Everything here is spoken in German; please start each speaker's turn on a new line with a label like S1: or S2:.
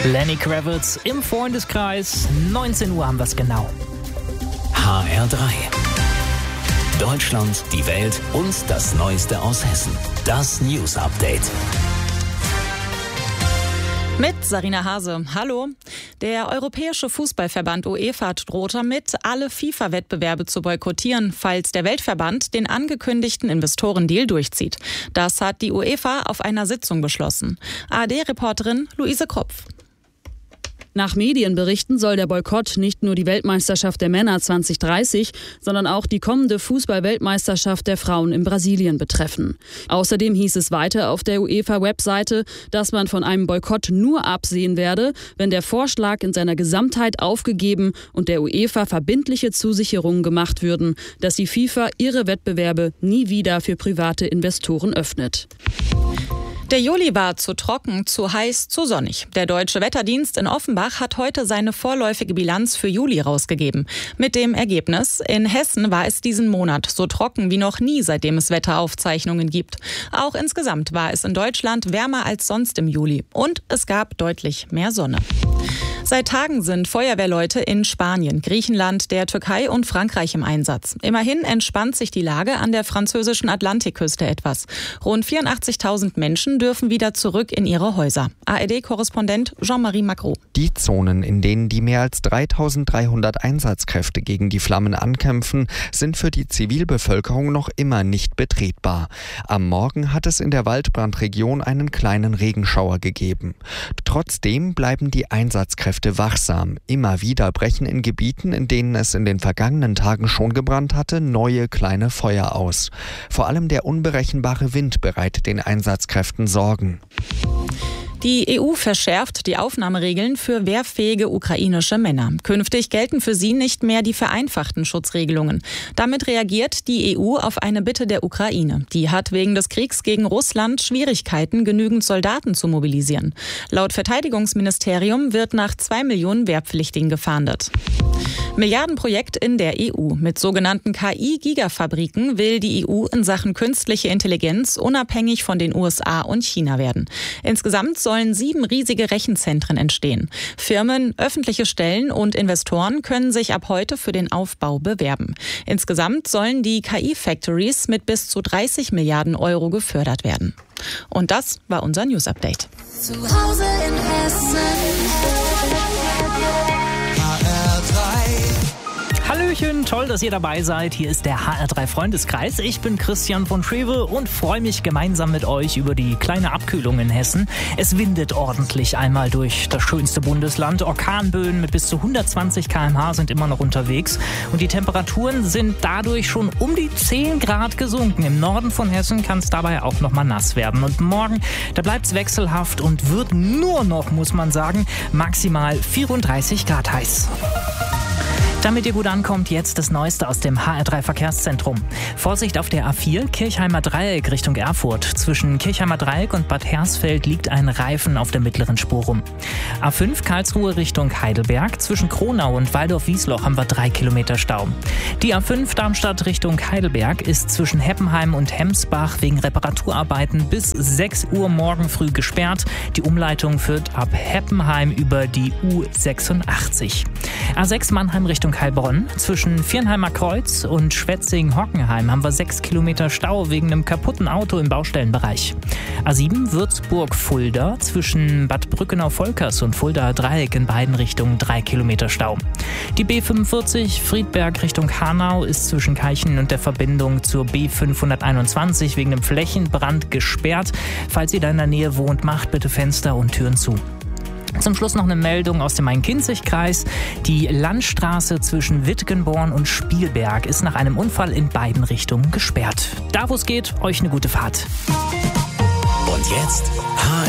S1: Lenny Kravitz im Freundeskreis. 19 Uhr haben wir es genau.
S2: HR3. Deutschland, die Welt und das Neueste aus Hessen. Das News Update.
S3: Mit Sarina Hase. Hallo. Der Europäische Fußballverband UEFA droht damit, alle FIFA-Wettbewerbe zu boykottieren, falls der Weltverband den angekündigten Investorendeal durchzieht. Das hat die UEFA auf einer Sitzung beschlossen. ARD-Reporterin Luise Kropf.
S4: Nach Medienberichten soll der Boykott nicht nur die Weltmeisterschaft der Männer 2030, sondern auch die kommende Fußball-Weltmeisterschaft der Frauen in Brasilien betreffen. Außerdem hieß es weiter auf der UEFA-Webseite, dass man von einem Boykott nur absehen werde, wenn der Vorschlag in seiner Gesamtheit aufgegeben und der UEFA verbindliche Zusicherungen gemacht würden, dass die FIFA ihre Wettbewerbe nie wieder für private Investoren öffnet.
S3: Der Juli war zu trocken, zu heiß, zu sonnig. Der Deutsche Wetterdienst in Offenbach hat heute seine vorläufige Bilanz für Juli rausgegeben. Mit dem Ergebnis: In Hessen war es diesen Monat so trocken wie noch nie, seitdem es Wetteraufzeichnungen gibt. Auch insgesamt war es in Deutschland wärmer als sonst im Juli. Und es gab deutlich mehr Sonne. Seit Tagen sind Feuerwehrleute in Spanien, Griechenland, der Türkei und Frankreich im Einsatz. Immerhin entspannt sich die Lage an der französischen Atlantikküste etwas. Rund 84.000 Menschen dürfen wieder zurück in ihre Häuser. ARD-Korrespondent Jean-Marie Macron.
S5: Die Zonen, in denen die mehr als 3.300 Einsatzkräfte gegen die Flammen ankämpfen, sind für die Zivilbevölkerung noch immer nicht betretbar. Am Morgen hat es in der Waldbrandregion einen kleinen Regenschauer gegeben. Trotzdem bleiben die Einsatzkräfte wachsam. Immer wieder brechen in Gebieten, in denen es in den vergangenen Tagen schon gebrannt hatte, neue kleine Feuer aus. Vor allem der unberechenbare Wind bereitet den Einsatzkräften Sorgen.
S3: Die EU verschärft die Aufnahmeregeln für wehrfähige ukrainische Männer. Künftig gelten für sie nicht mehr die vereinfachten Schutzregelungen. Damit reagiert die EU auf eine Bitte der Ukraine. Die hat wegen des Kriegs gegen Russland Schwierigkeiten, genügend Soldaten zu mobilisieren. Laut Verteidigungsministerium wird nach 2 Millionen Wehrpflichtigen gefahndet. Milliardenprojekt in der EU. Mit sogenannten KI-Gigafabriken will die EU in Sachen künstliche Intelligenz unabhängig von den USA und China werden. Insgesamt sollen 7 riesige Rechenzentren entstehen. Firmen, öffentliche Stellen und Investoren können sich ab heute für den Aufbau bewerben. Insgesamt sollen die KI-Factories mit bis zu 30 Milliarden Euro gefördert werden. Und das war unser News Update.
S6: Zu Hause in Hessen.
S1: Hallöchen, toll, dass ihr dabei seid. Hier ist der HR3 Freundeskreis. Ich bin Christian von Trewe und freue mich gemeinsam mit euch über die kleine Abkühlung in Hessen. Es windet ordentlich einmal durch das schönste Bundesland. Orkanböen mit bis zu 120 km/h sind immer noch unterwegs. Und die Temperaturen sind dadurch schon um die 10 Grad gesunken. Im Norden von Hessen kann es dabei auch noch mal nass werden. Und morgen, da bleibt es wechselhaft und wird nur noch, muss man sagen, maximal 34 Grad heiß. Damit ihr gut ankommt, jetzt das Neueste aus dem HR3 Verkehrszentrum. Vorsicht auf der A4, Kirchheimer Dreieck Richtung Erfurt. Zwischen Kirchheimer Dreieck und Bad Hersfeld liegt ein Reifen auf der mittleren Spur rum. A5 Karlsruhe Richtung Heidelberg. Zwischen Kronau und Waldorf-Wiesloch haben wir 3 Kilometer Stau. Die A5 Darmstadt Richtung Heidelberg ist zwischen Heppenheim und Hemsbach wegen Reparaturarbeiten bis 6 Uhr morgen früh gesperrt. Die Umleitung führt ab Heppenheim über die U86. A6 Mannheim Richtung Heilbronn. Zwischen Viernheimer Kreuz und Schwetzingen-Hockenheim haben wir 6 Kilometer Stau wegen einem kaputten Auto im Baustellenbereich. A7 Würzburg-Fulda. Zwischen Bad Brückenau-Volkers und Fuldaer Dreieck in beiden Richtungen 3 Kilometer Stau. Die B45 Friedberg Richtung Hanau ist zwischen Keichen und der Verbindung zur B521 wegen einem Flächenbrand gesperrt. Falls ihr da in der Nähe wohnt, macht bitte Fenster und Türen zu. Zum Schluss noch eine Meldung aus dem Main-Kinzig-Kreis. Die Landstraße zwischen Wittgenborn und Spielberg ist nach einem Unfall in beiden Richtungen gesperrt. Da wo es geht, euch eine gute Fahrt.
S2: Und jetzt HR